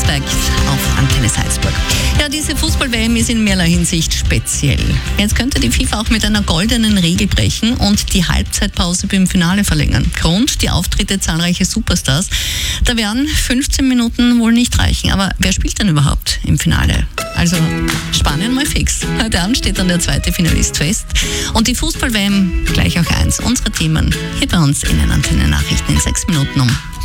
Respect auf Antenne Salzburg. Ja, diese Fußball-WM ist in mehrerlei Hinsicht speziell. Jetzt könnte die FIFA auch mit einer goldenen Regel brechen und die Halbzeitpause beim Finale verlängern. Grund, die Auftritte zahlreicher Superstars. Da werden 15 Minuten wohl nicht reichen. Aber wer spielt denn überhaupt im Finale? Also Spanien mal fix. Heute Abend steht dann der zweite Finalist fest. Und die Fußball-WM gleich auch eins unserer Themen hier bei uns in den Antenne-Nachrichten in 6 Minuten um